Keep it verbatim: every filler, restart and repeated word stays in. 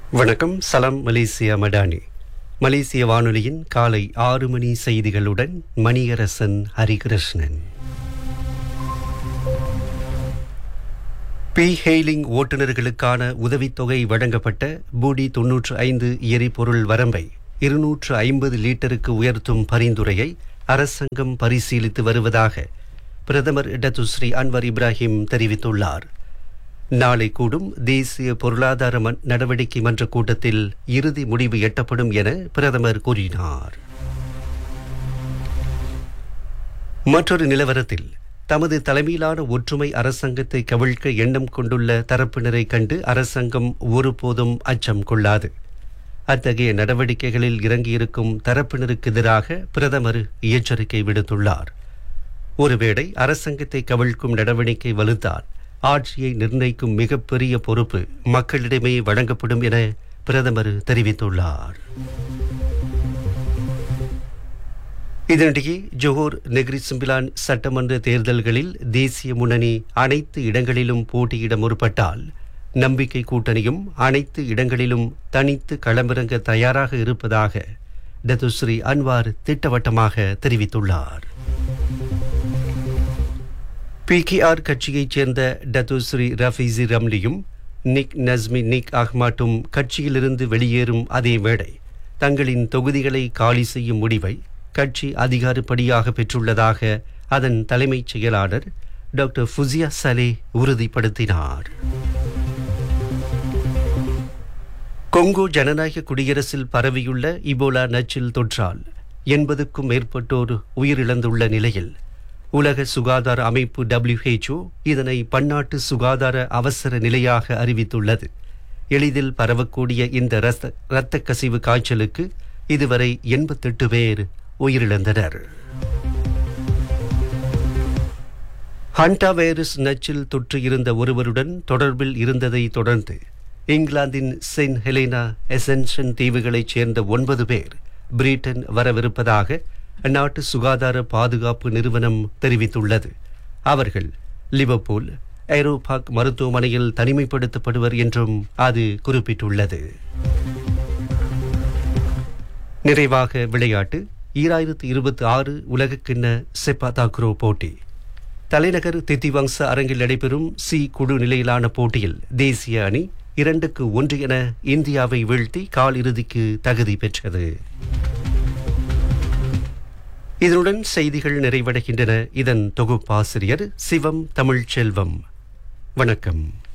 வணக்கம். சலாம் மலேசியா மடானி. மலேசிய வானொலியின் காலை ஆறு மணி செய்திகளுடன் மணியரசன் ஹரிகிருஷ்ணன். பி ஹெய்லிங் ஓட்டுநர்களுக்கான உதவித்தொகை வழங்கப்பட்ட பூடி தொன்னூற்று ஐந்து எரிபொருள் வரம்பை இருநூற்று ஐம்பது லீட்டருக்கு உயர்த்தும் பரிந்துரையை அரசாங்கம் பரிசீலித்து வருவதாக பிரதமர் டத்துஸ்ரீ அன்வர் இப்ராஹிம் தெரிவித்துள்ளார். நாளை கூடும் தேசிய பொருளாதார நடவடிக்கை மன்ற கூட்டத்தில் இறுதி முடிவு எட்டப்படும் என பிரதமர் கூறினார். மற்றொரு நிலவரத்தில் தமது தலைமையிலான ஒற்றுமை அரசாங்கத்தை கவிழ்க்க எண்ணம் கொண்டுள்ள தரப்பினரை கண்டு அரசாங்கம் ஒருபோதும் அச்சம் கொள்ளாது. அத்தகைய நடவடிக்கைகளில் இறங்கியிருக்கும் தரப்பினருக்கு எதிராக பிரதமர் எச்சரிக்கை விடுத்துள்ளார். ஒருவேளை அரசாங்கத்தை கவிழ்க்கும் நடவடிக்கை வலுத்தால் ஆட்சியை நிர்ணயிக்கும் மிகப்பெரிய பொறுப்பு மக்களிடமே வழங்கப்படும் என பிரதமர் தெரிவித்துள்ளார். இதனிடையே ஜோஹர் நெகிரி சிம்பிலான் சட்டமன்ற தேர்தல்களில் தேசிய முன்னணி அனைத்து இடங்களிலும் போட்டியிட முற்பட்டால் நம்பிக்கை கூட்டணியும் அனைத்து இடங்களிலும் தனித்து களமிறங்க தயாராக இருப்பதாக டத்துஸ்ரீ அன்வார் திட்டவட்டமாக தெரிவித்துள்ளார். பிகேஆர் கட்சியைச் சேர்ந்த டத்துஸ்ரீ ரஃபீசி ரம்லியும் நிக் நஸ்மி நிக் அஹ்மாட்டும் கட்சியிலிருந்து வெளியேறும் அதே வேளை தங்களின் தொகுதிகளை காலி செய்யும் முடிவை கட்சி அதிகாரப்படியாக பெற்றுள்ளதாக அதன் தலைமைச் செயலாளர் டாக்டர் ஃபுசியா சலே உறுதிப்படுத்தினார். கொங்கோ ஜனநாயக குடியரசில் பரவியுள்ள இபோலா நச்சில் தொற்றால் எண்பதுக்கும் மேற்பட்டோர் உயிரிழந்துள்ள நிலையில் உலக சுகாதார அமைப்பு டபிள்யூஹெச்ஓ இதனை பன்னாட்டு சுகாதார அவசர நிலையாக அறிவித்துள்ளது. எளிதில் பரவக்கூடிய இந்த இரத்த கசிவு காய்ச்சலுக்கு இதுவரை எண்பத்தெட்டு பேர் உயிரிழந்தனர். ஹண்டா வைரஸ் நச்சில் தொற்று இருந்த ஒருவருடன் தொடர்பில் இருந்ததை தொடர்ந்து இங்கிலாந்தின் செயின்ட் ஹெலேனா எசென்ஷன் தீவுகளைச் சேர்ந்த ஒன்பது பேர் பிரிட்டன் வரவிருப்பதாக அந்நாட்டு சுகாதார பாதுகாப்பு நிறுவனம் தெரிவித்துள்ளது. அவர்கள் லிவர்பூல் ஐரோபாக் மருத்துவமனையில் தனிமைப்படுத்தப்படுவர் என்றும் அது குறிப்பிட்டுள்ளது. நிறைவாக விளையாட்டு. ஈராயிரத்து இருபத்தி ஆறு உலகக்கிண்ண செப்பா தாக்ரோ போட்டி தலைநகர் தித்திவங்ச அரங்கில் நடைபெறும் சி குழு நிலையிலான போட்டியில் தேசிய அணி இரண்டுக்கு ஒன்று என இந்தியாவை வீழ்த்தி காலிறுதிக்கு தகுதி பெற்றது. இதனுடன் செய்திகள் நிறைவடைகின்றன. இதன் தொகுப்பாசிரியர் சிவம் தமிழ்ச்செல்வம். வணக்கம்.